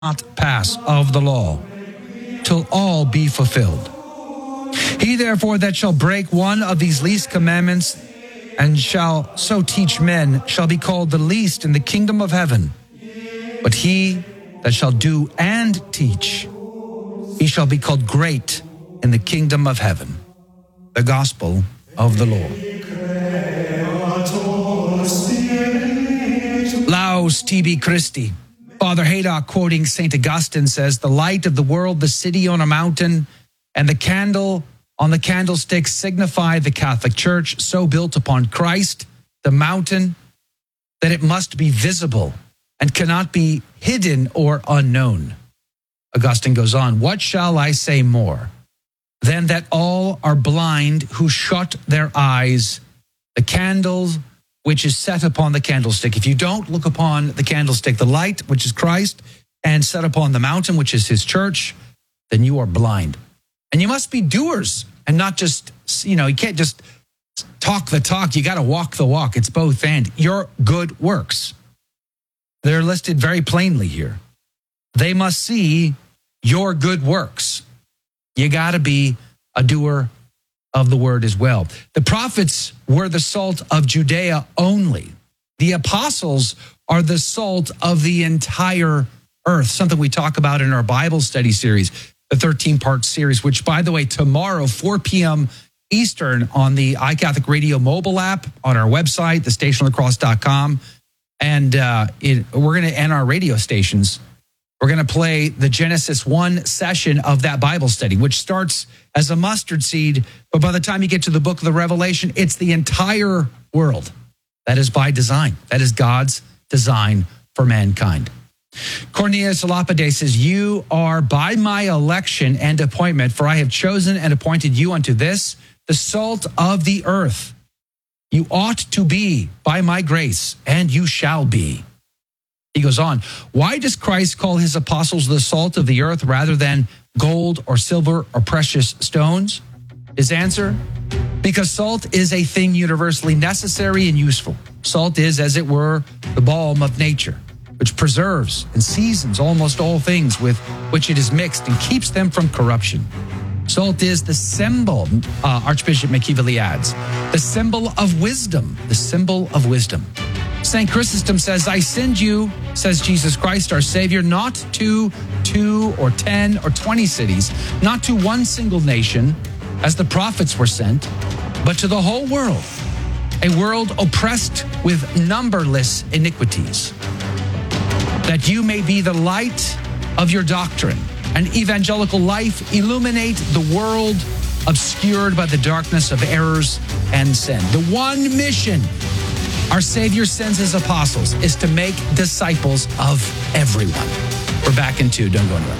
not pass of the law, till all be fulfilled. He therefore that shall break one of these least commandments and shall so teach men shall be called the least in the kingdom of heaven. But he that shall do and teach, he shall be called great in the kingdom of heaven. The gospel of the Lord. Laus tibi Christi. Father Haydock, quoting St. Augustine, says, the light of the world, the city on a mountain, and the candle on the candlestick signify the Catholic Church, so built upon Christ, the mountain, that it must be visible and cannot be hidden or unknown. Augustine goes on, what shall I say more than that all are blind who shut their eyes, the candle which is set upon the candlestick. If you don't look upon the candlestick, the light, which is Christ, and set upon the mountain, which is his church, then you are blind. And you must be doers and not just, you can't just talk the talk. You got to walk the walk. It's both and. Your good works. They're listed very plainly here. They must see your good works. You got to be a doer of the word as well. The prophets were the salt of Judea only. The apostles are the salt of the entire earth, something we talk about in our Bible study series, the 13-part series, which, by the way, tomorrow, 4 p.m. Eastern on the iCatholic Radio mobile app, on our website, thestationofthecross.com. And we're going to end our radio stations. We're going to play the Genesis 1 session of that Bible study, which starts as a mustard seed, but by the time you get to the book of the Revelation, it's the entire world. That is by design. That is God's design for mankind. Cornelius Lapide says, you are by my election and appointment, for I have chosen and appointed you unto this, the salt of the earth. You ought to be by my grace, and you shall be. He goes on, why does Christ call his apostles the salt of the earth rather than gold or silver or precious stones? His answer, because salt is a thing universally necessary and useful. Salt is, as it were, the balm of nature, which preserves and seasons almost all things with which it is mixed and keeps them from corruption. Salt is the symbol, Archbishop McKeeveley adds, the symbol of wisdom, the symbol of wisdom. St. Chrysostom says, I send you, says Jesus Christ, our Savior, not to 2 or 10 or 20 cities, not to one single nation, as the prophets were sent, but to the whole world, a world oppressed with numberless iniquities, that you may be the light of your doctrine and evangelical life, illuminate the world obscured by the darkness of errors and sin. The one mission our Savior sends his apostles is to make disciples of everyone. We're back in 2. Don't go anywhere.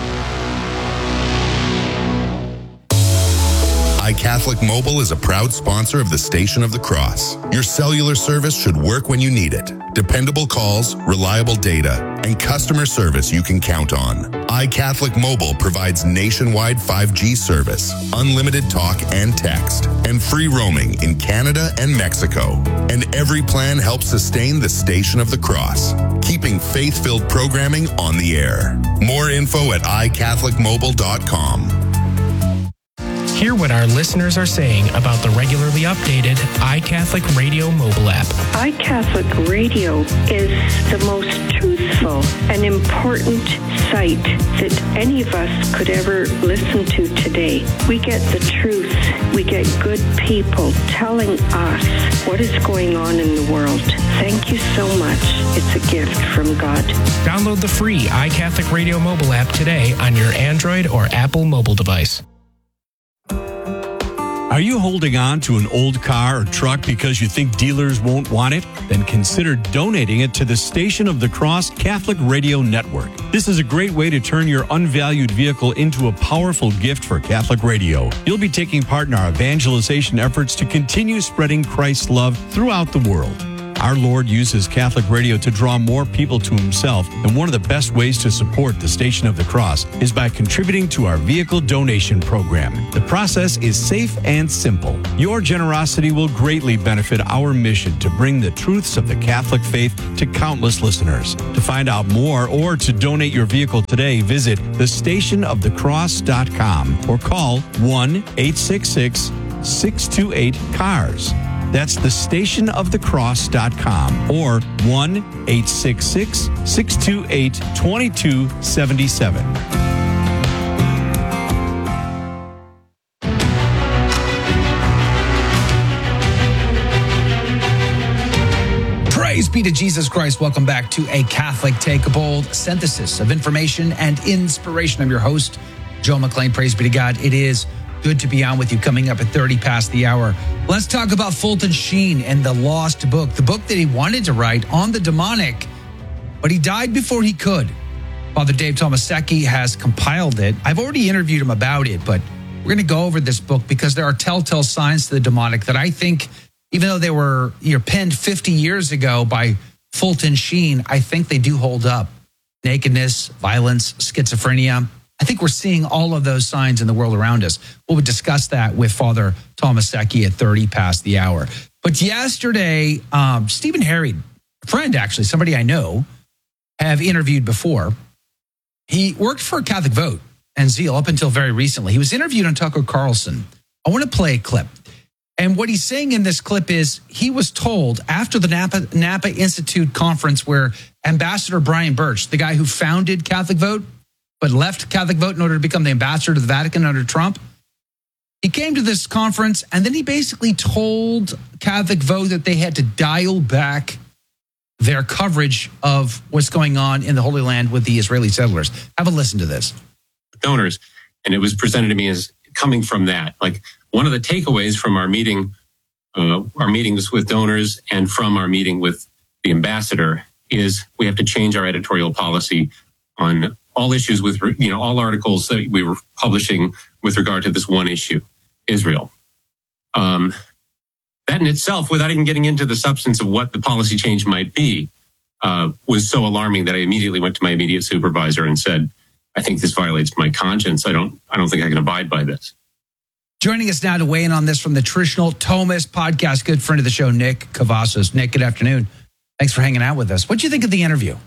iCatholic Mobile is a proud sponsor of the Station of the Cross. Your cellular service should work when you need it. Dependable calls, reliable data, and customer service you can count on. iCatholic Mobile provides nationwide 5G service, unlimited talk and text, and free roaming in Canada and Mexico. And every plan helps sustain the Station of the Cross, keeping faith-filled programming on the air. More info at iCatholicMobile.com. Hear what our listeners are saying about the regularly updated iCatholic Radio mobile app. iCatholic Radio is the most truthful and important site that any of us could ever listen to today. We get the truth. We get good people telling us what is going on in the world. Thank you so much. It's a gift from God. Download the free iCatholic Radio mobile app today on your Android or Apple mobile device. Are you holding on to an old car or truck because you think dealers won't want it? Then consider donating it to the Station of the Cross Catholic Radio Network. This is a great way to turn your unvalued vehicle into a powerful gift for Catholic radio. You'll be taking part in our evangelization efforts to continue spreading Christ's love throughout the world. Our Lord uses Catholic radio to draw more people to himself, and one of the best ways to support the Station of the Cross is by contributing to our vehicle donation program. The process is safe and simple. Your generosity will greatly benefit our mission to bring the truths of the Catholic faith to countless listeners. To find out more or to donate your vehicle today, visit thestationofthecross.com or call 1-866-628-CARS. That's thestationofthecross.com or 1-866-628-2277. Praise be to Jesus Christ. Welcome back to A Catholic Take, a bold synthesis of information and inspiration. I'm your host, Joe McLean. Praise be to God. It is good to be on with you, coming up at 30 past the hour. Let's talk about Fulton Sheen and the lost book, the book that he wanted to write on the demonic, but he died before he could. Father Dave Tomasecki has compiled it. I've already interviewed him about it, but we're going to go over this book because there are telltale signs to the demonic that I think, even though they were penned 50 years ago by Fulton Sheen, I think they do hold up. Nakedness, violence, schizophrenia. I think we're seeing all of those signs in the world around us. We'll discuss that with Father Tomasecki at 30 past the hour. But yesterday, Stephen Herried, a friend actually, somebody I know, have interviewed before. He worked for Catholic Vote and Zeal up until very recently. He was interviewed on Tucker Carlson. I want to play a clip. And what he's saying in this clip is he was told after the Napa Institute conference where Ambassador Brian Birch, the guy who founded Catholic Vote, but left Catholic Vote in order to become the ambassador to the Vatican under Trump. He came to this conference and then he basically told Catholic Vote that they had to dial back their coverage of what's going on in the Holy Land with the Israeli settlers. Have a listen to this. Donors, and it was presented to me as coming from that. Like one of the takeaways from our meetings with donors and from our meeting with the ambassador is we have to change our editorial policy on all issues with, all articles that we were publishing with regard to this one issue, Israel. That in itself, without even getting into the substance of what the policy change might be, was so alarming that I immediately went to my immediate supervisor and said, I think this violates my conscience. I don't think I can abide by this. Joining us now to weigh in on this from the Traditional Thomist podcast, good friend of the show, Nick Cavazos. Nick, good afternoon. Thanks for hanging out with us. What did you think of the interview?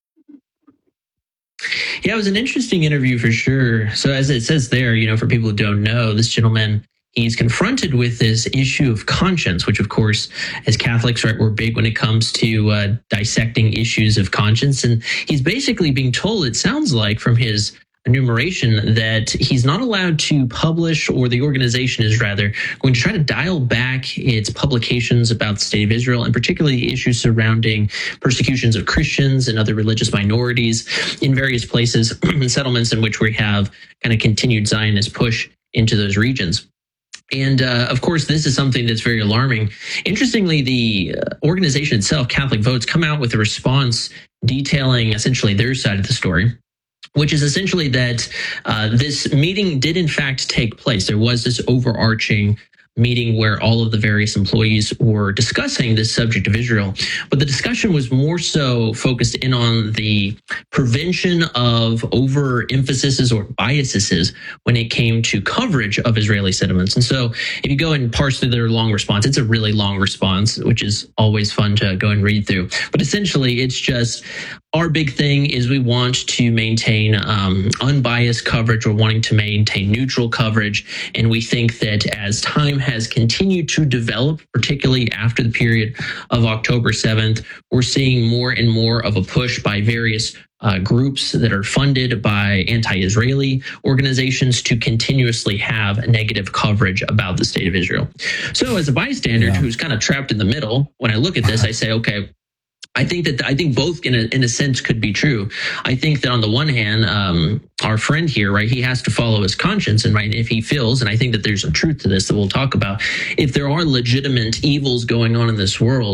Yeah, it was an interesting interview for sure. So as it says there, for people who don't know, this gentleman, he's confronted with this issue of conscience, which of course, as Catholics, right, we're big when it comes to dissecting issues of conscience. And he's basically being told, it sounds like from his enumeration, that he's not allowed to publish, or the organization is rather going to try to dial back its publications about the state of Israel, and particularly issues surrounding persecutions of Christians and other religious minorities in various places and settlements in which we have kind of continued Zionist push into those regions. And of course, this is something that's very alarming. Interestingly, the organization itself, Catholic Votes, come out with a response detailing essentially their side of the story, which is essentially that this meeting did in fact take place. There was this overarching meeting where all of the various employees were discussing this subject of Israel. But the discussion was more so focused in on the prevention of overemphasis or biases when it came to coverage of Israeli settlements. And so if you go and parse through their long response, it's a really long response, which is always fun to go and read through. But essentially, it's just our big thing is we want to maintain unbiased coverage. We're wanting to maintain neutral coverage. And we think that as time has continued to develop, particularly after the period of October 7th, we're seeing more and more of a push by various groups that are funded by anti-Israeli organizations to continuously have negative coverage about the state of Israel. So as a bystander who's kind of trapped in the middle, when I look at this, I say, okay, I think both in a sense could be true. I think that on the one hand, our friend here, right, he has to follow his conscience, and right, if he feels, and I think that there's a truth to this that we'll talk about, if there are legitimate evils going on in this world,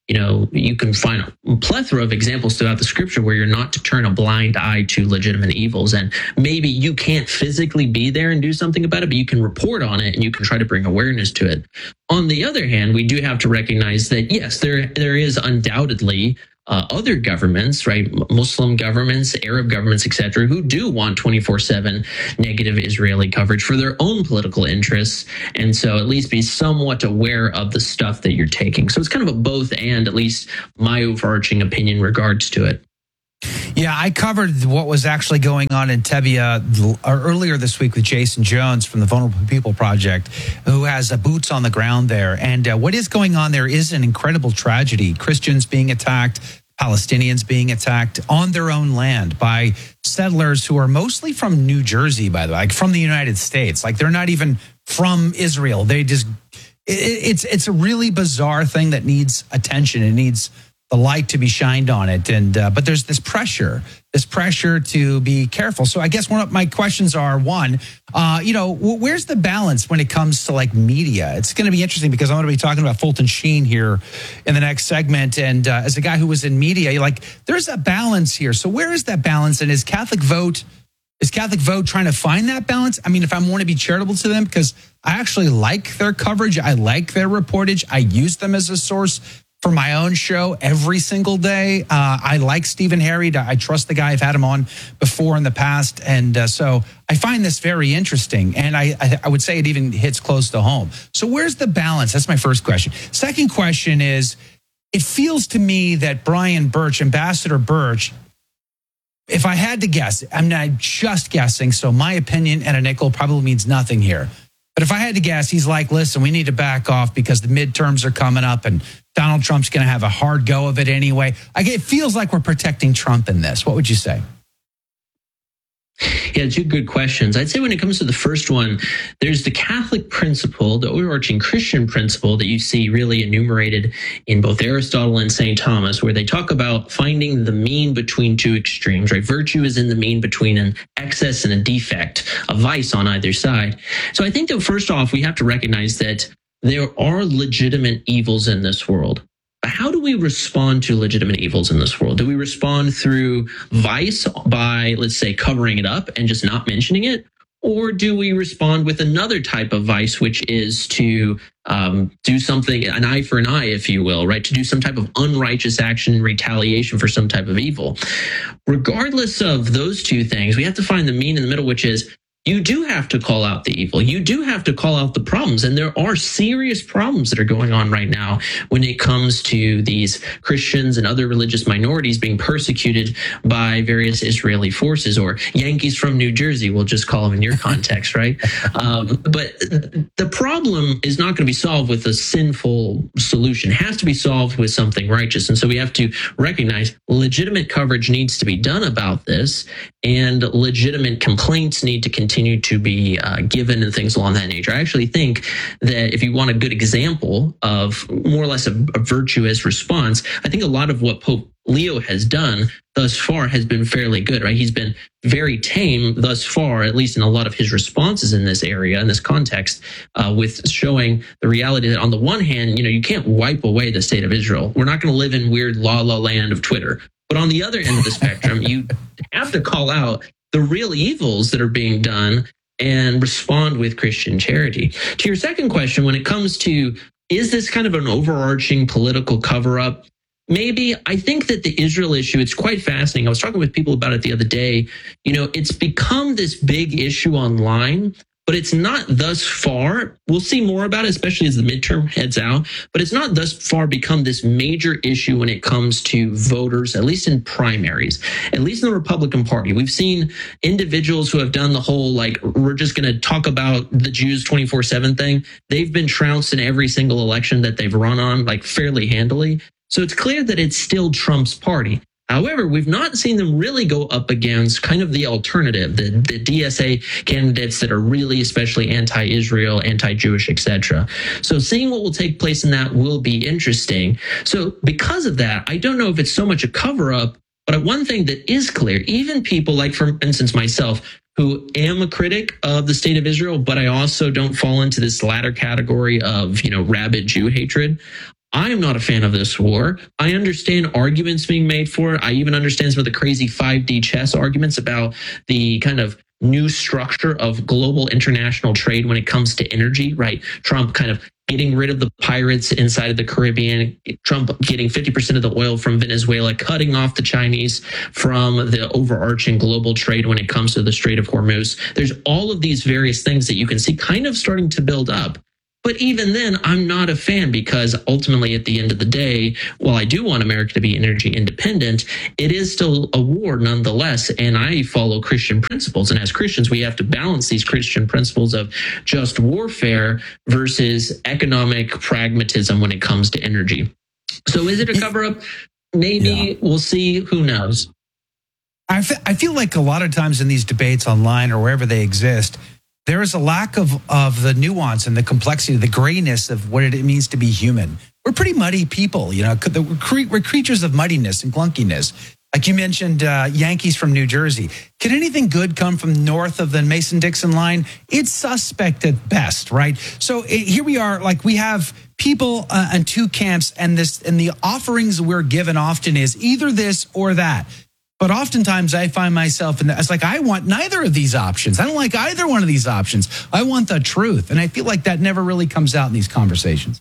you can find a plethora of examples throughout the scripture where you're not to turn a blind eye to legitimate evils. And maybe you can't physically be there and do something about it, but you can report on it and you can try to bring awareness to it. On the other hand, we do have to recognize that, yes, there is undoubtedly other governments, right? Muslim governments, Arab governments, etc., who do want 24/7 negative Israeli coverage for their own political interests. And so at least be somewhat aware of the stuff that you're taking. So it's kind of a both and, at least my overarching opinion in regards to it. Yeah, I covered what was actually going on in Tebia earlier this week with Jason Jones from the Vulnerable People Project, who has boots on the ground there. And what is going on there is an incredible tragedy. Christians being attacked, Palestinians being attacked on their own land by settlers who are mostly from New Jersey, by the way, like from the United States. Like they're not even from Israel. They just, it's a really bizarre thing that needs attention. It needs the light to be shined on it. And but there's this pressure to be careful. So I guess one of my questions are, one, where's the balance when it comes to like media? It's going to be interesting because I'm going to be talking about Fulton Sheen here in the next segment. And as a guy who was in media, there's a balance here. So where is that balance? And is Catholic Vote trying to find that balance? I mean, if I want to be charitable to them, because I actually like their coverage, I like their reportage, I use them as a source for my own show every single day. I like Stephen Harry. I trust the guy. I've had him on before in the past. And so I find this very interesting. And I would say it even hits close to home. So where's the balance? That's my first question. Second question is, it feels to me that Brian Birch, Ambassador Birch, if I had to guess, I'm not just guessing, so my opinion and a nickel probably means nothing here. But if I had to guess, he's like, listen, we need to back off because the midterms are coming up and Donald Trump's going to have a hard go of it anyway. It feels like we're protecting Trump in this. What would you say? Yeah, two good questions. I'd say when it comes to the first one, there's the Catholic principle, the overarching Christian principle that you see really enumerated in both Aristotle and St. Thomas, where they talk about finding the mean between two extremes, right? Virtue is in the mean between an excess and a defect, a vice on either side. So I think that first off, we have to recognize that there are legitimate evils in this world. But how do we respond to legitimate evils in this world? Do we respond through vice by, let's say, covering it up and just not mentioning it? Or do we respond with another type of vice, which is to do something, an eye for an eye, if you will, right? To do some type of unrighteous action in retaliation for some type of evil. Regardless of those two things, we have to find the mean in the middle, which is you do have to call out the evil. You do have to call out the problems. And there are serious problems that are going on right now when it comes to these Christians and other religious minorities being persecuted by various Israeli forces, or Yankees from New Jersey, we'll just call them in your context, right? But the problem is not going to be solved with a sinful solution. It has to be solved with something righteous. And so we have to recognize legitimate coverage needs to be done about this, and legitimate complaints need to continue to be given and things along that nature. I actually think that if you want a good example of more or less a virtuous response, I think a lot of what Pope Leo has done thus far has been fairly good, right? He's been very tame thus far, at least in a lot of his responses in this area, in this context, with showing the reality that on the one hand, you can't wipe away the state of Israel. We're not going to live in weird la-la land of Twitter. But on the other end of the spectrum, you have to call out the real evils that are being done and respond with Christian charity. To your second question, when it comes to, is this kind of an overarching political cover-up? Maybe. I think that the Israel issue, it's quite fascinating. I was talking with people about it the other day. It's become this big issue online, but it's not thus far. We'll see more about it, especially as the midterm heads out. But it's not thus far become this major issue when it comes to voters, at least in primaries, at least in the Republican Party. We've seen individuals who have done the whole, we're just going to talk about the Jews 24/7 thing. They've been trounced in every single election that they've run on, fairly handily. So it's clear that it's still Trump's party. However, we've not seen them really go up against kind of the alternative, the DSA candidates that are really especially anti-Israel, anti-Jewish, etc. So seeing what will take place in that will be interesting. So because of that, I don't know if it's so much a cover-up, but one thing that is clear, even people like, for instance, myself, who am a critic of the state of Israel, but I also don't fall into this latter category of, rabid Jew hatred. I am not a fan of this war. I understand arguments being made for it. I even understand some of the crazy 5D chess arguments about the kind of new structure of global international trade when it comes to energy, right? Trump kind of getting rid of the pirates inside of the Caribbean, Trump getting 50% of the oil from Venezuela, cutting off the Chinese from the overarching global trade when it comes to the Strait of Hormuz. There's all of these various things that you can see kind of starting to build up. But even then, I'm not a fan, because ultimately, at the end of the day, while I do want America to be energy independent, it is still a war nonetheless. And I follow Christian principles. And as Christians, we have to balance these Christian principles of just warfare versus economic pragmatism when it comes to energy. So is it a cover-up? Maybe. We'll see. Who knows? I feel like a lot of times in these debates online or wherever they exist, there is a lack of the nuance and the complexity, the grayness of what it means to be human. We're pretty muddy people, you know. We're creatures of muddiness and clunkiness. Like you mentioned, Yankees from New Jersey. Can anything good come from north of the Mason-Dixon line? It's suspect at best, right? So here we are, like we have people in two camps, and the offerings we're given often is either this or that. But oftentimes I find myself it's like, I want neither of these options. I don't like either one of these options. I want the truth. And I feel like that never really comes out in these conversations.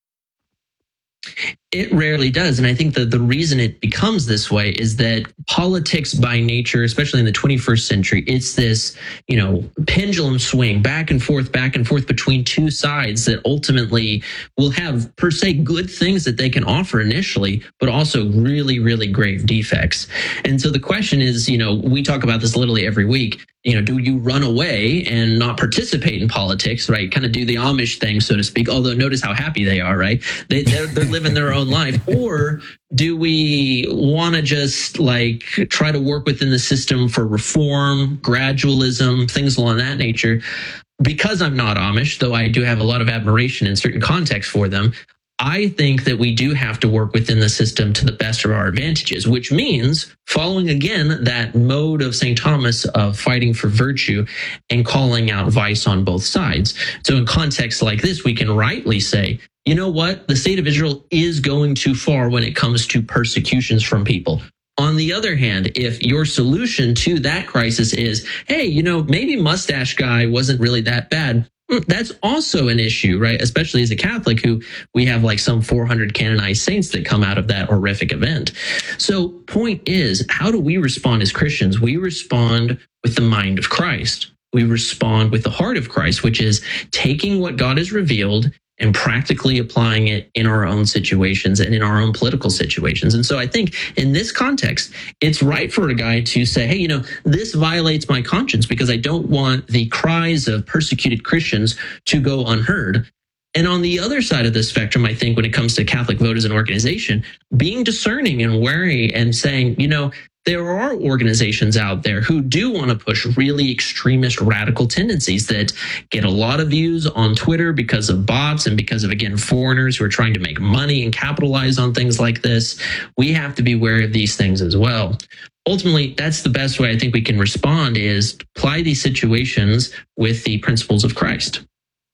It rarely does. And I think that the reason it becomes this way is that politics by nature, especially in the 21st century, it's this, pendulum swing back and forth between two sides that ultimately will have per se good things that they can offer initially, but also really, really grave defects. And so the question is, we talk about this literally every week. Do you run away and not participate in politics, right? Kind of do the Amish thing, so to speak. Although notice how happy they are, right? They're living their own life. Or do we want to just try to work within the system for reform, gradualism, things along that nature? Because I'm not Amish, though I do have a lot of admiration in certain contexts for them, I think that we do have to work within the system to the best of our advantages, which means following again that mode of St. Thomas of fighting for virtue and calling out vice on both sides. So in contexts like this, we can rightly say, you know what? The state of Israel is going too far when it comes to persecutions from people. On the other hand, if your solution to that crisis is, hey, maybe mustache guy wasn't really that bad, that's also an issue, right? Especially as a Catholic, who we have some 400 canonized saints that come out of that horrific event. So point is, how do we respond as Christians? We respond with the mind of Christ. We respond with the heart of Christ, which is taking what God has revealed and practically applying it in our own situations and in our own political situations. And so I think in this context, it's right for a guy to say, hey, this violates my conscience because I don't want the cries of persecuted Christians to go unheard. And on the other side of the spectrum, I think when it comes to Catholic Vote as an organization, being discerning and wary and saying, there are organizations out there who do want to push really extremist radical tendencies that get a lot of views on Twitter because of bots and because of, again, foreigners who are trying to make money and capitalize on things like this. We have to be wary of these things as well. Ultimately, that's the best way I think we can respond, is apply these situations with the principles of Christ.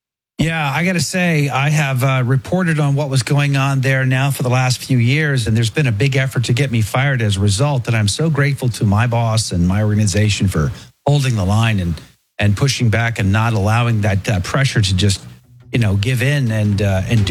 Yeah, I got to say, I have reported on what was going on there now for the last few years, and there's been a big effort to get me fired as a result. And I'm so grateful to my boss and my organization for holding the line and pushing back and not allowing that pressure to just, give in and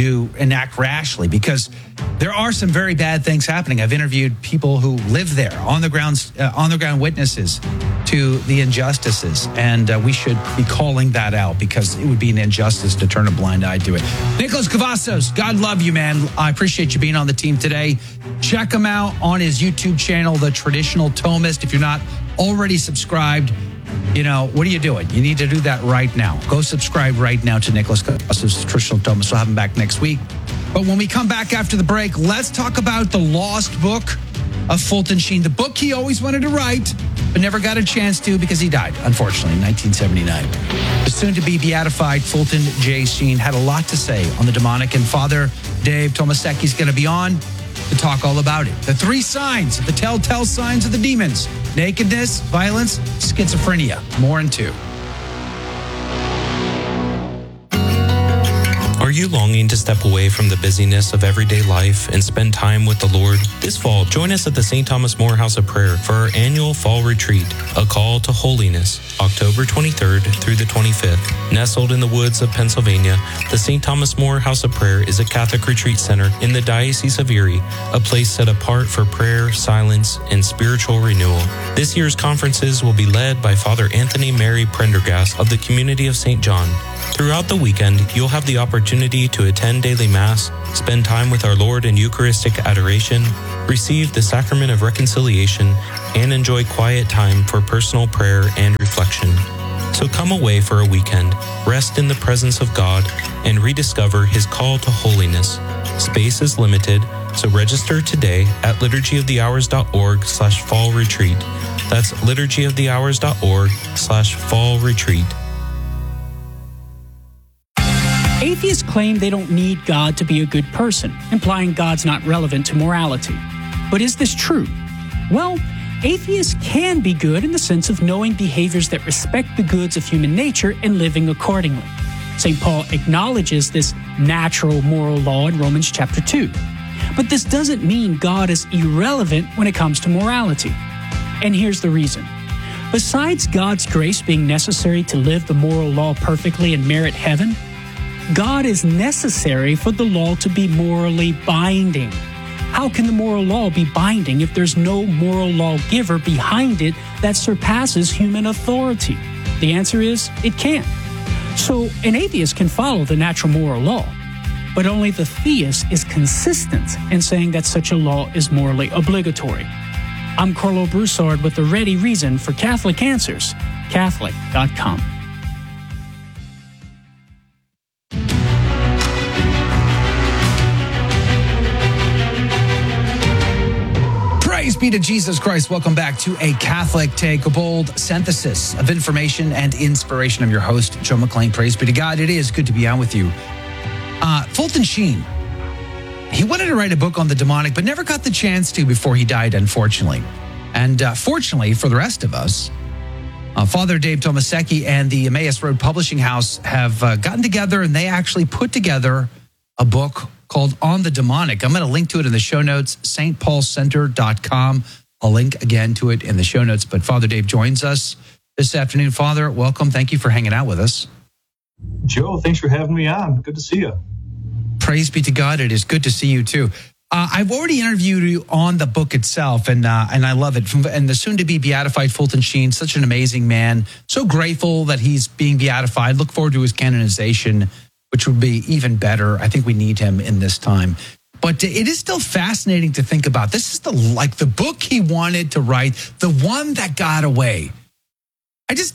act rashly, because there are some very bad things happening. I've interviewed people who live there, on the ground witnesses to the injustices, and we should be calling that out, because it would be an injustice to turn a blind eye to it. Nicholas Cavazos, God love you, man. I appreciate you being on the team today. Check him out on his YouTube channel, The Traditional Thomist. If you're not already subscribed, what are you doing? You need to do that right now. Go subscribe right now to Nicholas Cavazos, The Traditional Thomist. We'll have him back next week. But when we come back after the break, let's talk about the lost book of Fulton Sheen, the book he always wanted to write, but never got a chance to because he died, unfortunately, in 1979. The soon-to-be beatified Fulton J. Sheen had a lot to say on the demonic, and Father Dave Tomasecki is going to be on to talk all about it. The 3 signs, the telltale signs of the demons: nakedness, violence, schizophrenia. More in 2. Are you longing to step away from the busyness of everyday life and spend time with the Lord? This fall, join us at the St. Thomas More House of Prayer for our annual fall retreat, A Call to Holiness, October 23rd through the 25th. Nestled in the woods of Pennsylvania, the St. Thomas More House of Prayer is a Catholic retreat center in the Diocese of Erie, a place set apart for prayer, silence, and spiritual renewal. This year's conferences will be led by Father Anthony Mary Prendergast of the Community of St. John. Throughout the weekend, you'll have the opportunity to attend daily Mass, spend time with our Lord in Eucharistic adoration, receive the Sacrament of Reconciliation, and enjoy quiet time for personal prayer and reflection. So come away for a weekend, rest in the presence of God, and rediscover His call to holiness. Space is limited, so register today at liturgyofthehours.org/fall retreat. That's liturgyofthehours.org/fall retreat. Atheists claim they don't need God to be a good person, implying God's not relevant to morality. But is this true? Well, atheists can be good in the sense of knowing behaviors that respect the goods of human nature and living accordingly. St. Paul acknowledges this natural moral law in Romans chapter 2. But this doesn't mean God is irrelevant when it comes to morality. And here's the reason. Besides God's grace being necessary to live the moral law perfectly and merit heaven, God is necessary for the law to be morally binding. How can the moral law be binding if there's no moral lawgiver behind it that surpasses human authority? The answer is, it can't. So an atheist can follow the natural moral law, but only the theist is consistent in saying that such a law is morally obligatory. I'm Carlo Broussard with the ready reason for Catholic Answers, Catholic.com. Praise be to Jesus Christ. Welcome back to A Catholic Take, a bold synthesis of information and inspiration. I'm your host, Joe McLean. Praise be to God. It is good to be on with you. Fulton Sheen, he wanted to write a book on the demonic, but never got the chance to before he died, unfortunately. And fortunately for the rest of us, Father Dave Tomasecki and the Emmaus Road Publishing House have gotten together, and they actually put together a book called On the Demonic. I'm going to link to it in the show notes, stpaulcenter.com. I'll link again to it in the show notes. But Father Dave joins us this afternoon. Father, welcome. Thank you for hanging out with us. Joe, thanks for having me on. Good to see you. Praise be to God. It is good to see you too. I've already interviewed you on the book itself, and I love it. And the soon-to-be beatified Fulton Sheen, such an amazing man. So grateful that he's being beatified. Look forward to his canonization, which would be even better. I think we need him in this time. But it is still fascinating to think about. This is the book he wanted to write, the one that got away. I could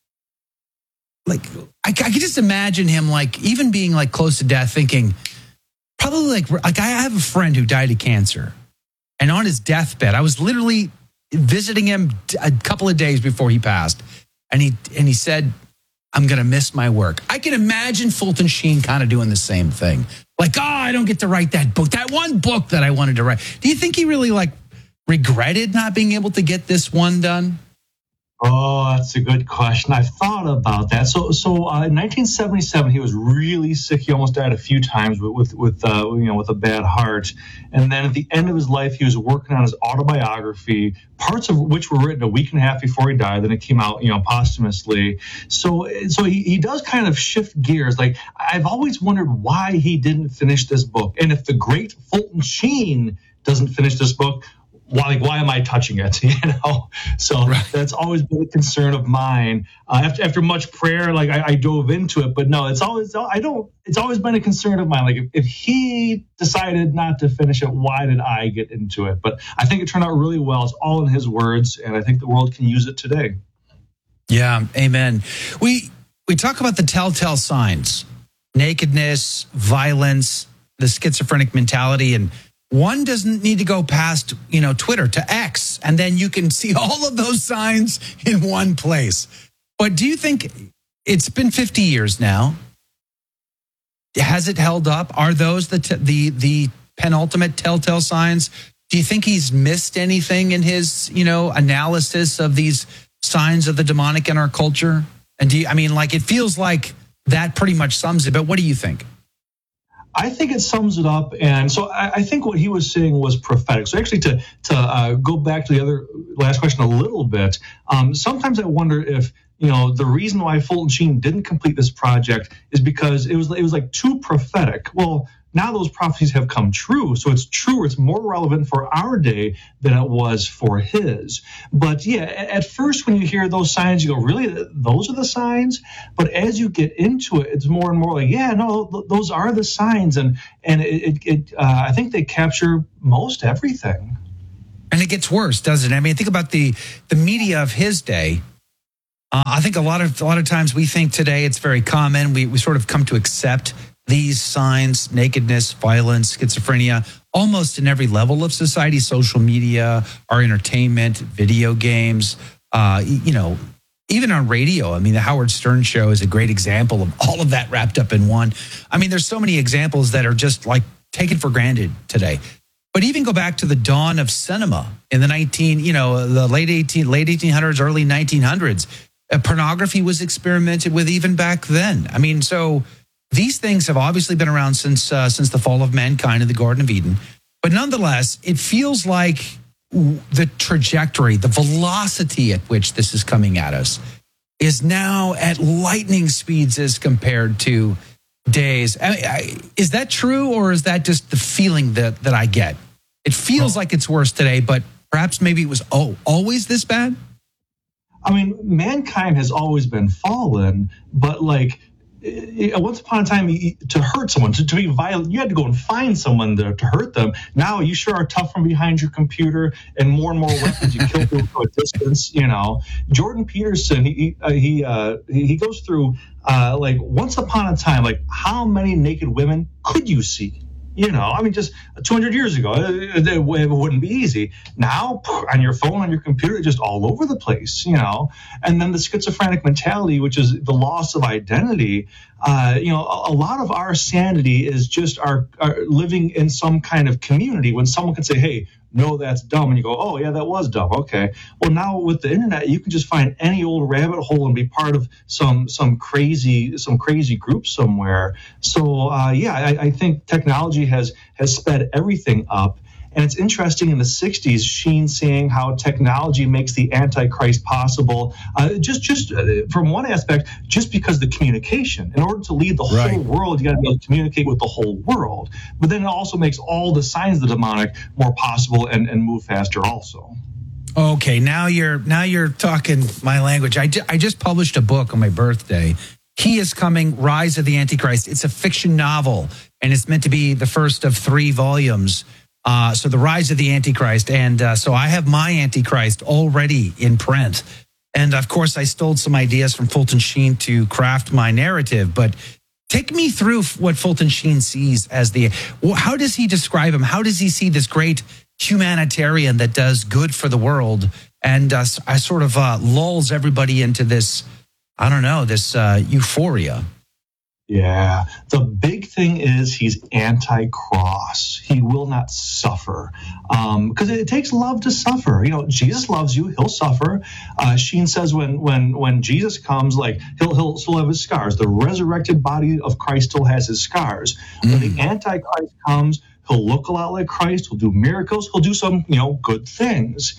just imagine him even being close to death, thinking probably I have a friend who died of cancer, and on his deathbed, I was literally visiting him a couple of days before he passed, and he said, I'm going to miss my work. I can imagine Fulton Sheen kind of doing the same thing. I don't get to write that book, that one book that I wanted to write. Do you think he really regretted not being able to get this one done? Oh, that's a good question. I've thought about that. So in 1977, he was really sick. He almost died a few times with a bad heart. And then at the end of his life, he was working on his autobiography, parts of which were written a week and a half before he died. Then it came out, posthumously. So he does kind of shift gears. I've always wondered why he didn't finish this book. And if the great Fulton Sheen doesn't finish this book, why am I touching it? So right. That's always been a concern of mine. After much prayer, I dove into it, but no, it's always been a concern of mine. If he decided not to finish it, why did I get into it? But I think it turned out really well. It's all in his words, and I think the world can use it today. Yeah, amen. We talk about the telltale signs: nakedness, violence, the schizophrenic mentality, and one doesn't need to go past, Twitter to X, and then you can see all of those signs in one place. But do you think it's been 50 years now? Has it held up? Are those the penultimate telltale signs? Do you think he's missed anything in his, analysis of these signs of the demonic in our culture? And it feels like that pretty much sums it. But what do you think? I think it sums it up. And so I think what he was saying was prophetic. So actually, to go back to the other last question a little bit, sometimes I wonder if, the reason why Fulton Sheen didn't complete this project is because it was like too prophetic. Well, now those prophecies have come true, so it's true. It's more relevant for our day than it was for his. But yeah, at first when you hear those signs, you go, really, those are the signs? But as you get into it, it's more and more like, yeah, no, those are the signs. And I think they capture most everything. And it gets worse, doesn't it? I mean, think about the media of his day. I think a lot of times we think today it's very common. We sort of come to accept these signs: nakedness, violence, schizophrenia, almost in every level of society, social media, our entertainment, video games, even on radio. I mean, the Howard Stern show is a great example of all of that wrapped up in one. I mean, there's so many examples that are just like taken for granted today. But even go back to the dawn of cinema in the late 1800s, early 1900s. Pornography was experimented with even back then. I mean, so these things have obviously been around since the fall of mankind in the Garden of Eden. But nonetheless, it feels like the trajectory, the velocity at which this is coming at us is now at lightning speeds as compared to days. Is that true, or is that just the feeling that I get? It feels like it's worse today, but perhaps maybe it was always this bad? I mean, mankind has always been fallen, but once upon a time, to hurt someone, to be violent, you had to go and find someone to hurt them. Now you sure are tough from behind your computer, and more weapons. You kill people from a distance. Jordan Peterson, he goes through once upon a time, how many naked women could you see? Just 200 years ago, it wouldn't be easy. Now, on your phone, on your computer, it's just all over the place, And then the schizophrenic mentality, which is the loss of identity. A lot of our sanity is just our living in some kind of community. When someone can say, hey, no, that's dumb. And you go, oh, yeah, that was dumb. Okay. Well, now with the internet, you can just find any old rabbit hole and be part of some crazy group somewhere. So, I think technology has sped everything up. And it's interesting, in the 60s, Sheen saying how technology makes the Antichrist possible, just from one aspect, just because the communication. In order to lead the whole world, you got to be able to communicate with the whole world. But then it also makes all the signs of the demonic more possible and move faster also. Okay, now you're talking my language. I just published a book on my birthday. He is Coming, Rise of the Antichrist. It's a fiction novel, and it's meant to be the first of 3 volumes. So the Rise of the Antichrist. And so I have my Antichrist already in print. And of course, I stole some ideas from Fulton Sheen to craft my narrative. But take me through what Fulton Sheen sees as how does he describe him? How does he see this great humanitarian that does good for the world? And I sort of lulls everybody into this, this euphoria. Yeah. The big thing is he's anti-cross. He will not suffer because it takes love to suffer. Jesus loves you. He'll suffer. Sheen says when Jesus comes, he'll still have his scars. The resurrected body of Christ still has his scars. When the Antichrist comes, he'll look a lot like Christ. He'll do miracles. He'll do some, good things.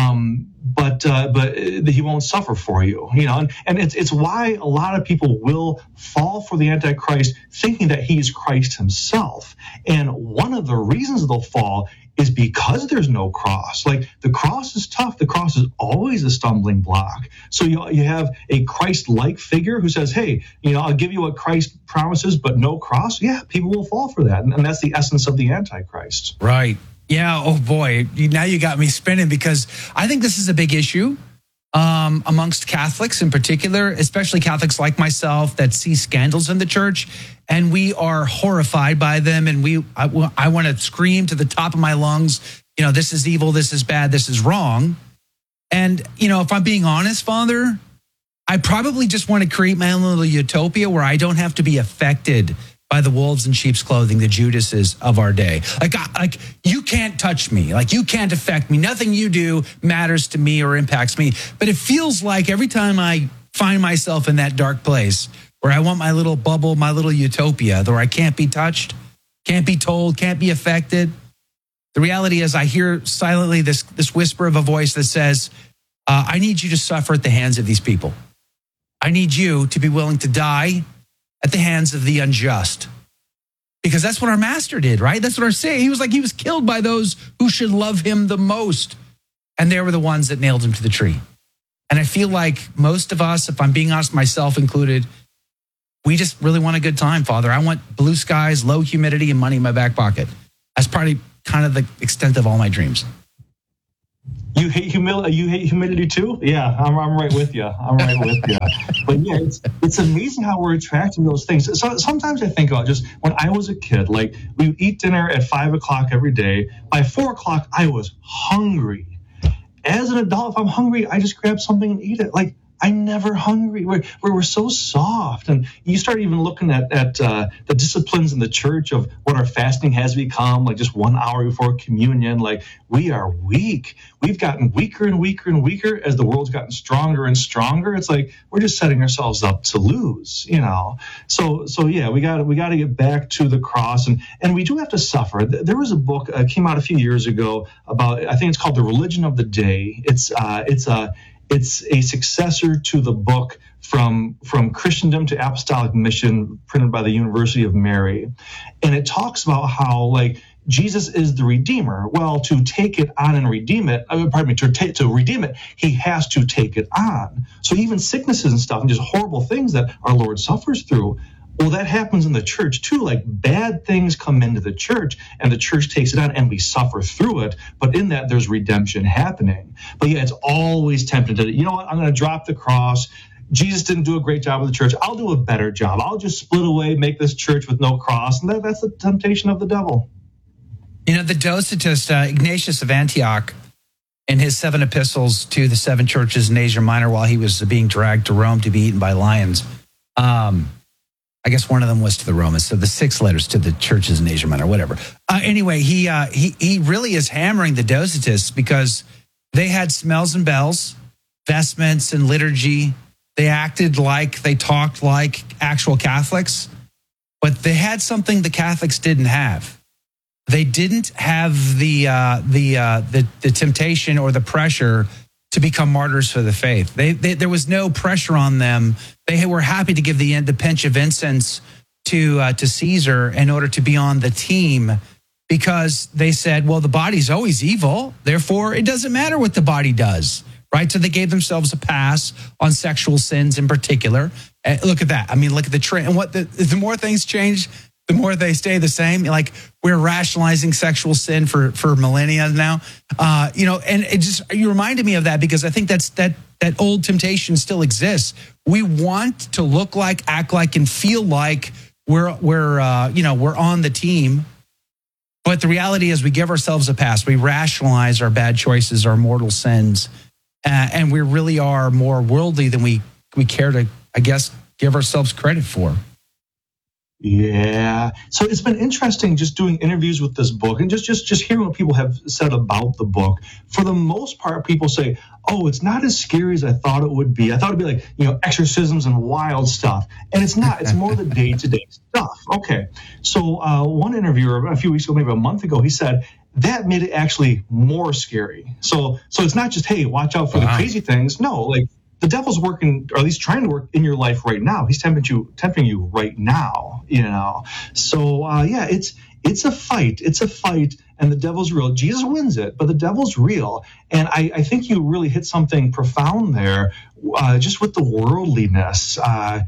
But he won't suffer for you, and it's why a lot of people will fall for the Antichrist thinking that he's Christ himself. And one of the reasons they'll fall is because there's no cross. The cross is tough. The cross is always a stumbling block. So you have a Christ-like figure who says, hey, I'll give you what Christ promises, but no cross. Yeah, people will fall for that. And that's the essence of the Antichrist. Right. Yeah. Oh, boy. Now you got me spinning, because I think this is a big issue amongst Catholics in particular, especially Catholics like myself that see scandals in the church, and we are horrified by them. And I want to scream to the top of my lungs, this is evil, this is bad, this is wrong. And, if I'm being honest, Father, I probably just want to create my own little utopia where I don't have to be affected by the wolves in sheep's clothing, the Judases of our day. Like you can't touch me. You can't affect me. Nothing you do matters to me or impacts me. But it feels like every time I find myself in that dark place where I want my little bubble, my little utopia, where I can't be touched, can't be told, can't be affected. The reality is I hear silently this whisper of a voice that says, I need you to suffer at the hands of these people. I need you to be willing to die at the hands of the unjust. Because that's what our master did, right? That's what our Savior, he was killed by those who should love him the most. And they were the ones that nailed him to the tree. And I feel like most of us, if I'm being honest, myself included, we just really want a good time, Father. I want blue skies, low humidity, and money in my back pocket. That's probably kind of the extent of all my dreams. You hate humidity too? Yeah, I'm right with you. But yeah, it's amazing how we're attracting those things. So sometimes I think about just when I was a kid, like we would eat dinner at 5 o'clock every day. By 4 o'clock, I was hungry. As an adult, if I'm hungry, I just grab something and eat it. Like, I'm never hungry. We're so soft. And you start even looking at the disciplines in the church of what our fasting has become, like just 1 hour before communion. Like, we are weak. We've gotten weaker and weaker and weaker as the world's gotten stronger and stronger. It's like we're just setting ourselves up to lose, you know. So yeah, we got to get back to the cross, and we do have to suffer. There was a book came out a few years ago about, I think it's called The Religion of the Day. It's a successor to the book From Christendom to Apostolic Mission, printed by the University of Mary. And it talks about how, like, Jesus is the Redeemer. Well, to take it on and redeem it, to redeem it, he has to take it on. So even sicknesses and stuff and just horrible things that our Lord suffers through, well, that happens in the church too. Like, bad things come into the church and the church takes it on and we suffer through it. But in that, there's redemption happening. But yeah, it's always tempting to, you know what, I'm going to drop the cross. Jesus didn't do a great job with the church. I'll do a better job. I'll just split away, make this church with no cross. And that's the temptation of the devil. You know, the Docetist, Ignatius of Antioch, in his 7 epistles to the 7 churches in Asia Minor while he was being dragged to Rome to be eaten by lions, I guess one of them was to the Romans, so the 6 letters to the churches in Asia Minor, whatever. Anyway, he really is hammering the Docetists because they had smells and bells, vestments and liturgy. They acted like, they talked like actual Catholics, but they had something the Catholics didn't have. They didn't have the temptation or the pressure to become martyrs for the faith. There was no pressure on them. They were happy to give the pinch of incense to Caesar in order to be on the team, because they said, well, the body's always evil, therefore it doesn't matter what the body does, right? So they gave themselves a pass on sexual sins in particular. Look at that. I mean, look at the trend. And what the more things change, the more they stay the same. Like, we're rationalizing sexual sin for millennia now. And it just, you reminded me of that because I think that old temptation still exists. We want to look like, act like, and feel like we're on the team. But the reality is we give ourselves a pass. We rationalize our bad choices, our mortal sins, and we really are more worldly than we care to, I guess, give ourselves credit for. Yeah. So it's been interesting just doing interviews with this book and just hearing what people have said about the book. For the most part, people say, oh, it's not as scary as I thought it would be. I thought it'd be like, exorcisms and wild stuff. And it's not. It's more the day-to-day stuff. Okay. So one interviewer a few weeks ago, maybe a month ago, he said that made it actually more scary. So it's not just, hey, watch out for the crazy things. No, like, the devil's working, or at least trying to work in your life right now. He's tempting you right now, So, it's a fight. It's a fight, and the devil's real. Jesus wins it, but the devil's real. And I think you really hit something profound there, just with the worldliness. I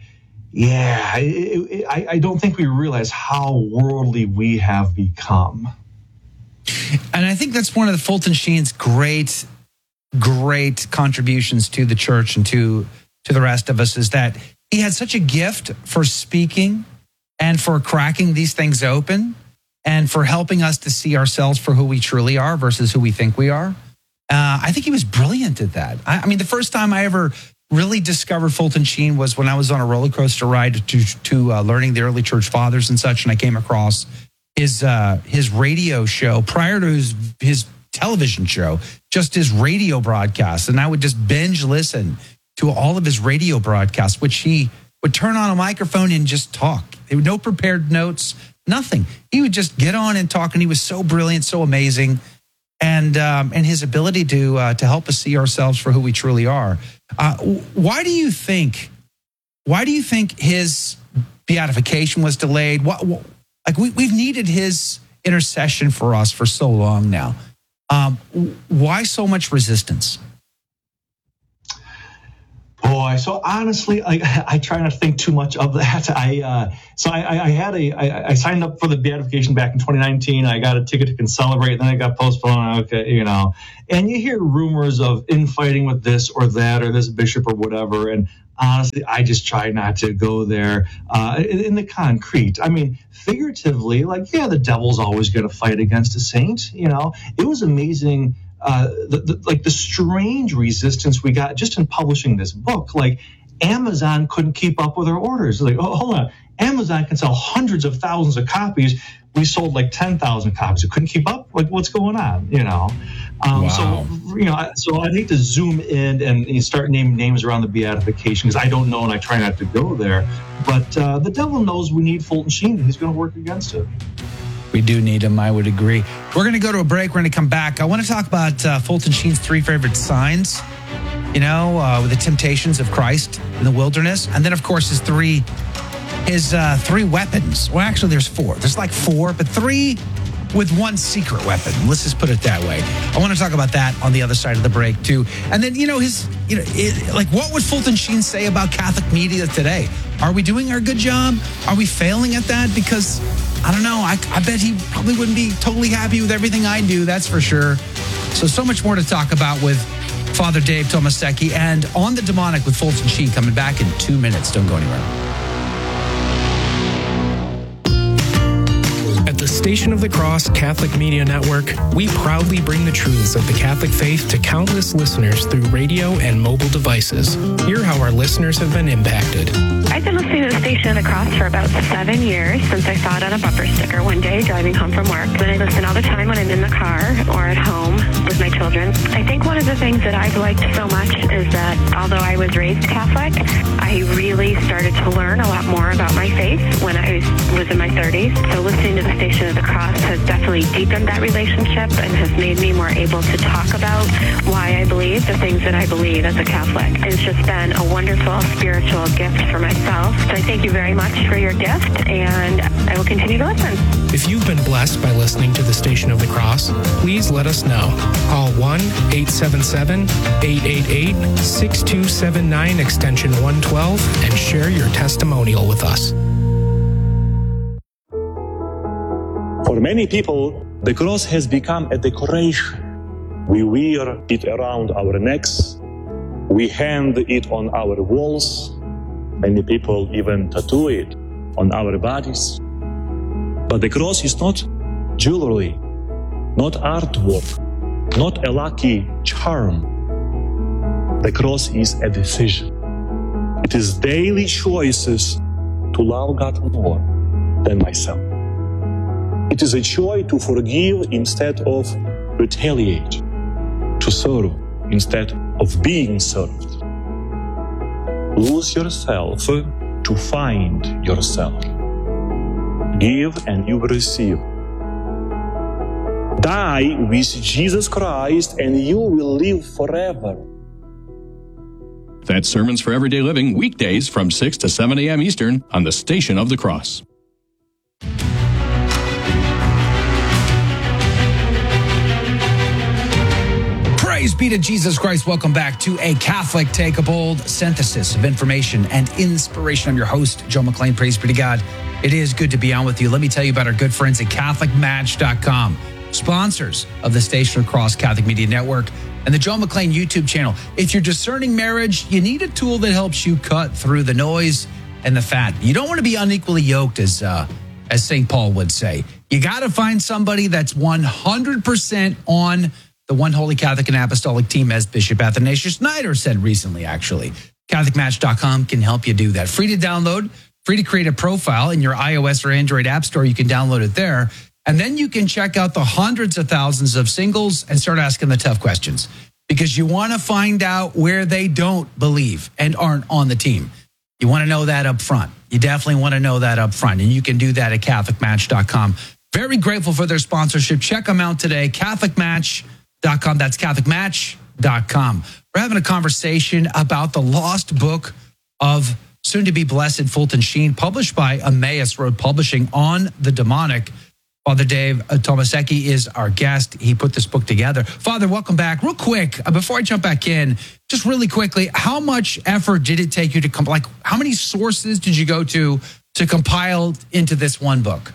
don't think we realize how worldly we have become. And I think that's one of the Fulton Sheen's great contributions to the church and to the rest of us, is that he had such a gift for speaking and for cracking these things open and for helping us to see ourselves for who we truly are versus who we think we are. I think he was brilliant at that. I mean, the first time I ever really discovered Fulton Sheen was when I was on a roller coaster ride to learning the early church fathers and such, and I came across his radio show prior to his television show, just his radio broadcasts. And I would just binge listen to all of his radio broadcasts, which he would turn on a microphone and just talk. There were no prepared notes, nothing. He would just get on and talk, and he was so brilliant, so amazing, and his ability to help us see ourselves for who we truly are. Why do you think his beatification was delayed? We've needed his intercession for us for so long now. Why so much resistance? Boy, so honestly, I try not to think too much of that. I signed up for the beatification back in 2019. I got a ticket to Celebrate, then it got postponed. Okay, and you hear rumors of infighting with this or that or this bishop or whatever. And honestly, I just try not to go there in the concrete. I mean, figuratively, the devil's always going to fight against a saint. It was amazing. The strange resistance we got just in publishing this book. Amazon couldn't keep up with our orders. Hold on, Amazon can sell hundreds of thousands of copies. We sold 10,000 copies. It couldn't keep up. What's going on? Wow. So I'd hate to zoom in and start naming names around the beatification because I don't know and I try not to go there. But the devil knows we need Fulton Sheen and he's going to work against it. We do need him, I would agree. We're going to go to a break. We're going to come back. I want to talk about Fulton Sheen's 3 favorite signs, with the temptations of Christ in the wilderness. And then, of course, his three weapons. Well, actually, there's 4. There's 4, but 3 with 1 secret weapon. Let's just put it that way. I want to talk about that on the other side of the break, too. And then, what would Fulton Sheen say about Catholic media today? Are we doing our good job? Are we failing at that? Because I don't know. I bet he probably wouldn't be totally happy with everything I do. That's for sure. So much more to talk about with Father Dave Tomasecki and On the Demonic with Fulton Sheen coming back in 2 minutes. Don't go anywhere. At the Station of the Cross Catholic Media Network, we proudly bring the truths of the Catholic faith to countless listeners through radio and mobile devices. Hear how our listeners have been impacted. I've been listening to the Station of the Cross for about 7 years since I saw it on a bumper sticker one day driving home from work. And I listen all the time when I'm in the car or at home with my children. I think one of the things that I've liked so much is that although I was raised Catholic, I really started to learn a lot more about my faith when I was in my 30s. So listening to the Station of the Cross has definitely deepened that relationship and has made me more able to talk about why I believe the things that I believe as a Catholic. It's just been a wonderful spiritual gift for myself. So I thank you very much for your gift, and I will continue to listen. If you've been blessed by listening to the Station of the Cross, please let us know. Call 1-877-888-6279 extension 112 and share your testimonial with us. For many people, the cross has become a decoration. We wear it around our necks. We hang it on our walls. Many people even tattoo it on our bodies. But the cross is not jewelry, not artwork, not a lucky charm. The cross is a decision. It is daily choices to love God more than myself. It is a choice to forgive instead of retaliate, to serve instead of being served. Lose yourself to find yourself. Give and you will receive. Die with Jesus Christ and you will live forever. That's Sermons for Everyday Living, weekdays from 6 to 7 a.m. Eastern on the Station of the Cross. Praise be to Jesus Christ. Welcome back to a Catholic Take a Bold synthesis of information and inspiration. I'm your host, Joe McLean. Praise be to God. It is good to be on with you. Let me tell you about our good friends at CatholicMatch.com, sponsors of the Station of the Cross Catholic Media Network and the Joe McLean YouTube channel. If you're discerning marriage, you need a tool that helps you cut through the noise and the fat. You don't want to be unequally yoked, as St. Paul would say. You got to find somebody that's 100% on the One Holy Catholic and Apostolic team, as Bishop Athanasius Schneider said recently, actually. CatholicMatch.com can help you do that. Free to download, free to create a profile in your iOS or Android app store. You can download it there. And then you can check out the hundreds of thousands of singles and start asking the tough questions, because you want to find out where they don't believe and aren't on the team. You want to know that up front. You definitely want to know that up front, and you can do that at CatholicMatch.com. Very grateful for their sponsorship. Check them out today, CatholicMatch.com. That's CatholicMatch.com. We're having a conversation about the lost book of soon-to-be blessed Fulton Sheen, published by Emmaus Road Publishing, on the demonic. Father Dave Tomasecki is our guest. He put this book together. Father, welcome back. Real quick, before I jump back in, just really quickly, how much effort did it take you to how many sources did you go to compile into this one book?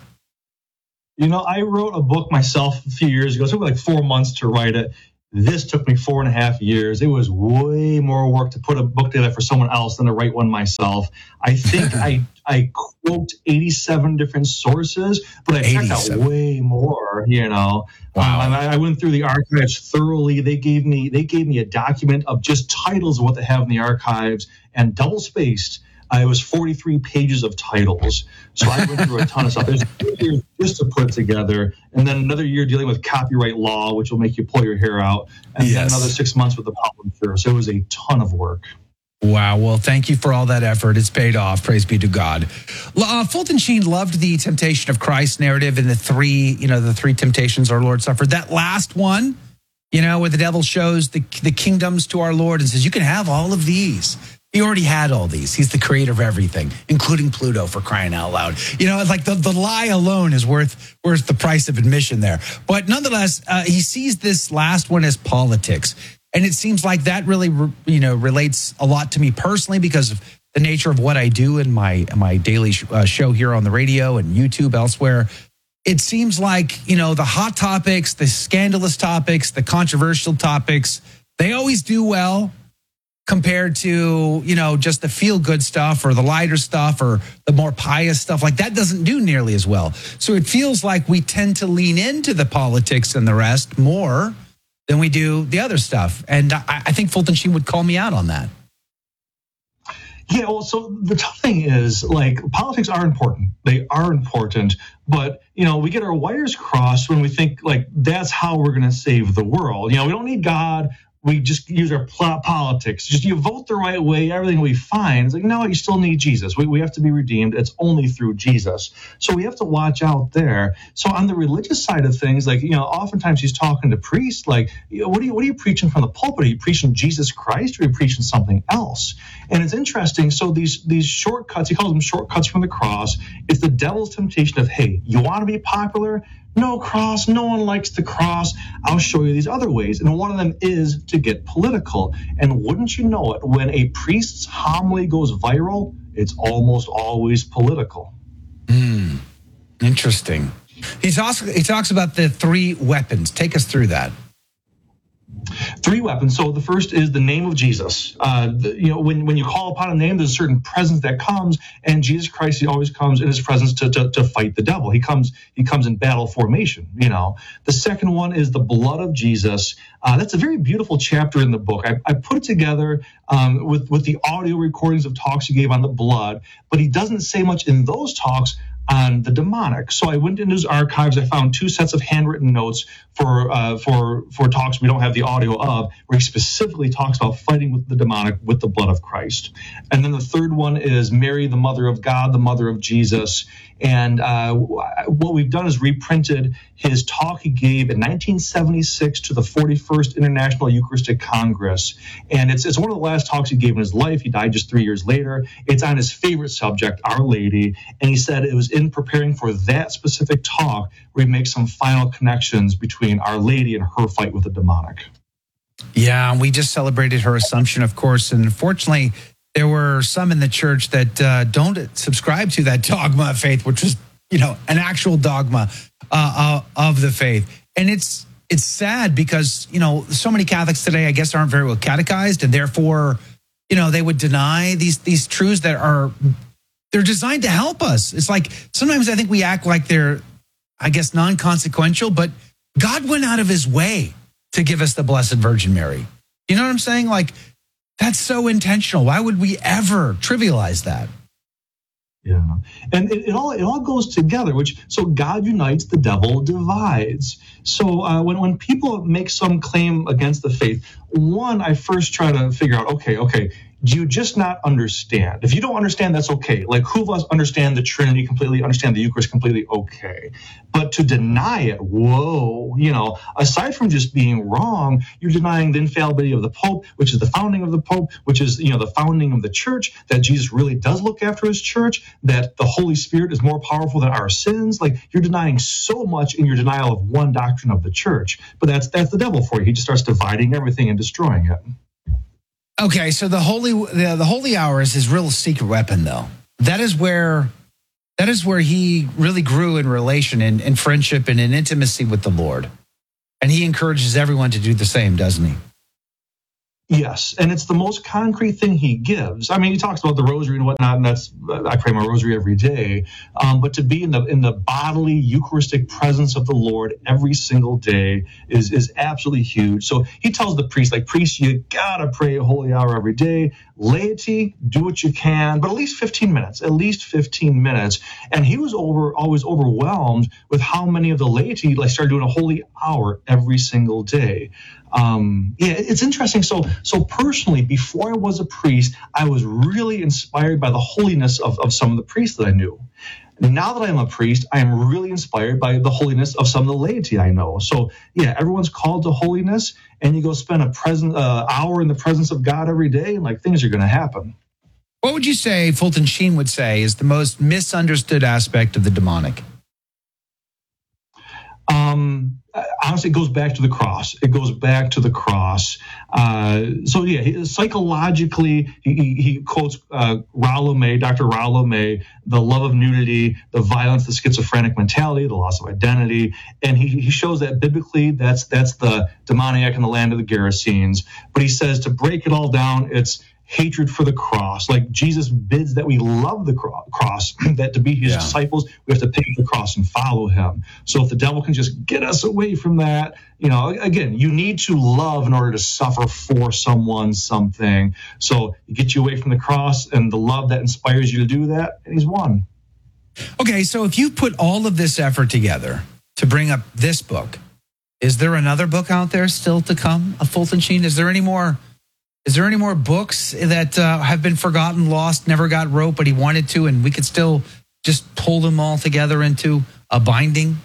I wrote a book myself a few years ago. It took me like 4 months to write it. This took me 4.5 years. It was way more work to put a book together for someone else than to write one myself. I think I quote 87 different sources, but I checked out way more, Wow. I went through the archives thoroughly. They gave me a document of just titles of what they have in the archives, and double-spaced. It was 43 pages of titles. So I went through a ton of stuff. There's 2 years just to put it together, and then another year dealing with copyright law, which will make you pull your hair out, and then another 6 months with the publisher. So it was a ton of work. Wow. Well, thank you for all that effort. It's paid off. Praise be to God. Fulton Sheen loved the temptation of Christ narrative in the three temptations our Lord suffered. That last one, where the devil shows the kingdoms to our Lord and says, you can have all of these. He already had all these. He's the creator of everything, including Pluto, for crying out loud. It's like the lie alone is worth the price of admission there. But nonetheless, he sees this last one as politics. And it seems like that really, relates a lot to me personally because of the nature of what I do in my daily show here on the radio and YouTube, elsewhere. It seems like, the hot topics, the scandalous topics, the controversial topics, they always do well compared to, just the feel-good stuff or the lighter stuff or the more pious stuff. Like that doesn't do nearly as well. So it feels like we tend to lean into the politics and the rest more than we do the other stuff. And I think Fulton Sheen would call me out on that. Yeah, well, so the tough thing is, politics are important. They are important. But, we get our wires crossed when we think, that's how we're going to save the world. We don't need God. We just use our politics. Just you vote the right way, everything will be fine. It's like, no, you still need Jesus. We have to be redeemed. It's only through Jesus. So we have to watch out there. So on the religious side of things, oftentimes he's talking to priests, what are you preaching from the pulpit? Are you preaching Jesus Christ or are you preaching something else? And it's interesting. So these shortcuts, he calls them shortcuts from the cross. It's the devil's temptation of, hey, you want to be popular? No cross. No one likes the cross. I'll show you these other ways. And one of them is to get political. And wouldn't you know it, when a priest's homily goes viral, it's almost always political. Interesting. He talks about the 3 weapons. Take us through that. 3 weapons. So the first is the name of Jesus. When you call upon a name, there's a certain presence that comes, and Jesus Christ, he always comes in his presence to fight the devil. He comes in battle formation. The second one is the blood of Jesus. That's a very beautiful chapter in the book. I put it together with the audio recordings of talks he gave on the blood, but he doesn't say much in those talks on the demonic. So I went into his archives. I found 2 sets of handwritten notes for talks we don't have the audio of, where he specifically talks about fighting with the demonic with the blood of Christ. And then the third one is Mary, the mother of God, the mother of Jesus. And what we've done is reprinted his talk he gave in 1976 to the 41st International Eucharistic Congress. And it's one of the last talks he gave in his life. He died just 3 years later. It's on his favorite subject, Our Lady. And he said it was in preparing for that specific talk where he makes some final connections between Our Lady and her fight with the demonic. Yeah, we just celebrated her Assumption, of course. And unfortunately, there were some in the church that don't subscribe to that dogma of faith, which was, an actual dogma of the faith. And it's sad because, so many Catholics today, I guess, aren't very well catechized, and therefore, they would deny these truths that they're designed to help us. It's like sometimes I think we act like they're, I guess, non-consequential, but God went out of his way to give us the Blessed Virgin Mary. You know what I'm saying? That's so intentional. Why would we ever trivialize that? Yeah, and it all goes together. So God unites, the devil divides. So when people make some claim against the faith, one, I first try to figure out, okay, do you just not understand? If you don't understand, that's okay. Like, who of us understand the Trinity completely, understand the Eucharist completely? Okay. But to deny it, whoa, aside from just being wrong, you're denying the infallibility of the Pope, which is the founding of the Pope, which is, the founding of the church, that Jesus really does look after his church, that the Holy Spirit is more powerful than our sins. Like, you're denying so much in your denial of one doctrine of the church. But that's the devil for you. He just starts dividing everything and destroying it. Okay, so the holy hour is his real secret weapon, though. That is where he really grew in relation, in friendship, and in intimacy with the Lord. And he encourages everyone to do the same, doesn't he? Yes, and it's the most concrete thing he gives. I mean, he talks about the rosary and whatnot, and I pray my rosary every day. But to be in the bodily Eucharistic presence of the Lord every single day is absolutely huge. So he tells the priest, you gotta pray a holy hour every day. Laity, do what you can, but at least 15 minutes. And he was always overwhelmed with how many of the laity started doing a holy hour every single day. It's interesting. So personally, before I was a priest, I was really inspired by the holiness of some of the priests that I knew. Now that I'm a priest, I am really inspired by the holiness of some of the laity I know. So everyone's called to holiness, and you go spend hour in the presence of God every day, and things are going to happen. What would you say Fulton Sheen would say is the most misunderstood aspect of the demonic? Honestly, it goes back to the cross. Psychologically, he quotes Dr. Rollo May, the love of nudity, the violence, the schizophrenic mentality, the loss of identity, and he shows that biblically that's the demoniac in the land of the Gerasenes. But he says to break it all down, it's hatred for the cross. Like Jesus bids that we love the cross, that to be his disciples, we have to pick up the cross and follow him. So if the devil can just get us away from that, again, you need to love in order to suffer for someone, something. So you get you away from the cross and the love that inspires you to do that, and he's won. Okay, so if you put all of this effort together to bring up this book, is there another book out there still to come, a Fulton Sheen? Is there any more books that have been forgotten, lost, never got wrote, but he wanted to, and we could still just pull them all together into a binding?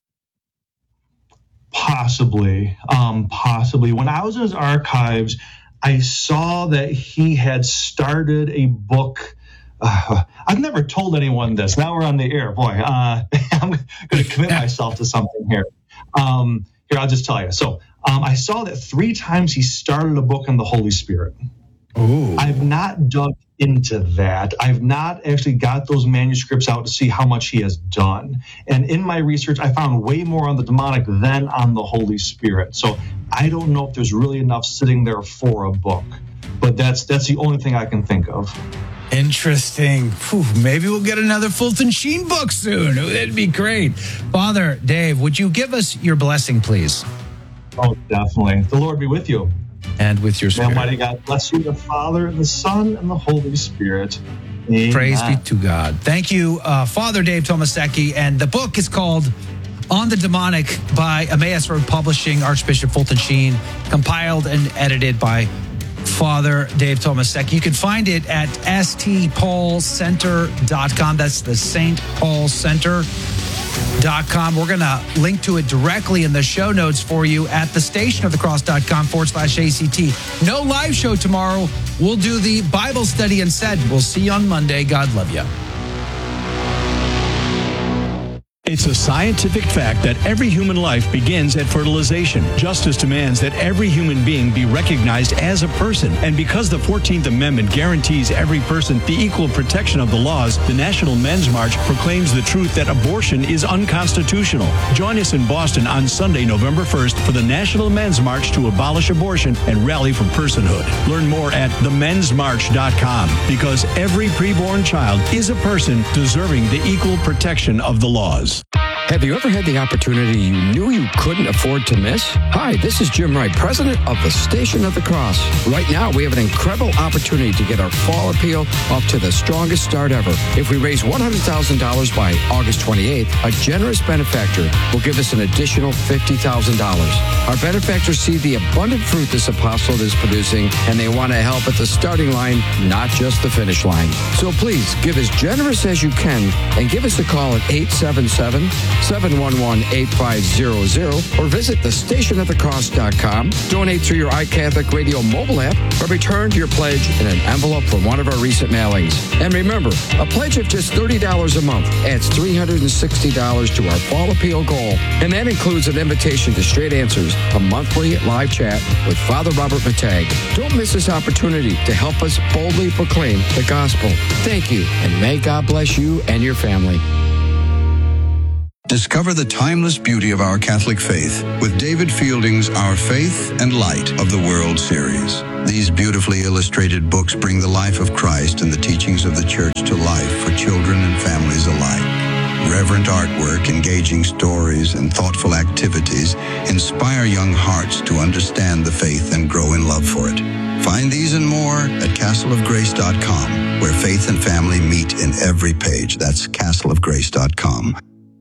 Possibly. When I was in his archives, I saw that he had started a book. I've never told anyone this. Now we're on the air. Boy, I'm going to commit myself to something here. Here, I'll just tell you. So I saw that 3 times he started a book on the Holy Spirit. Ooh. I've not dug into that. I've not actually got those manuscripts out to see how much he has done. And in my research, I found way more on the demonic than on the Holy Spirit. So I don't know if there's really enough sitting there for a book. But that's the only thing I can think of. Interesting. Whew, maybe we'll get another Fulton Sheen book soon. That'd be great. Father Dave, would you give us your blessing, please? Oh, definitely. The Lord be with you. And with your spirit. May Almighty God bless you, the Father, and the Son, and the Holy Spirit. Amen. Praise be to God. Thank you, Father Dave Tomasecki. And the book is called On the Demonic by Emmaus Road Publishing, Archbishop Fulton Sheen, compiled and edited by Father Dave Tomasecki. You can find it at stpaulcenter.com. That's the St. Paul Center.com. We're going to link to it directly in the show notes for you at thestationofthecross.com/ACT. No live show tomorrow. We'll do the Bible study instead. We'll see you on Monday. God love you. It's a scientific fact that every human life begins at fertilization. Justice demands that every human being be recognized as a person. And because the 14th Amendment guarantees every person the equal protection of the laws, the National Men's March proclaims the truth that abortion is unconstitutional. Join us in Boston on Sunday, November 1st for the National Men's March to abolish abortion and rally for personhood. Learn more at themensmarch.com, because every preborn child is a person deserving the equal protection of the laws. Have Have you ever had the opportunity you knew you couldn't afford to miss? Hi, this is Jim Wright, president of the Station of the Cross. Right now, we have an incredible opportunity to get our fall appeal off to the strongest start ever. If we raise $100,000 by August 28th, a generous benefactor will give us an additional $50,000. Our benefactors see the abundant fruit this apostolate is producing, and they want to help at the starting line, not just the finish line. So please, give as generous as you can and give us a call at 877-711-8500 or visit thestationofthecross.com. Donate through your iCatholic Radio mobile app or return your pledge in an envelope from one of our recent mailings. And remember, a pledge of just $30 a month adds $360 to our fall appeal goal. And that includes an invitation to Straight Answers, a monthly live chat with Father Robert Matag. Don't miss this opportunity to help us boldly proclaim the gospel. Thank you, and may God bless you and your family. Discover the timeless beauty of our Catholic faith with David Fielding's Our Faith and Light of the World series. These beautifully illustrated books bring the life of Christ and the teachings of the Church to life for children and families alike. Reverent artwork, engaging stories, and thoughtful activities inspire young hearts to understand the faith and grow in love for it. Find these and more at castleofgrace.com, where faith and family meet in every page. That's castleofgrace.com.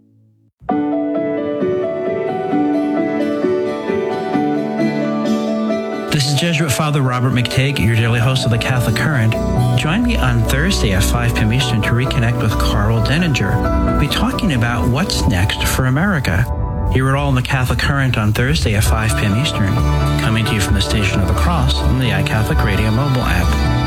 This is Jesuit Father Robert McTague, your daily host of the Catholic Current. Join me on Thursday at 5 p.m. Eastern to reconnect with Carl Denninger. We'll be talking about what's next for America. Hear it all in the Catholic Current on Thursday at 5 p.m. Eastern. Coming to you from the Station of the Cross on the iCatholic Radio mobile app.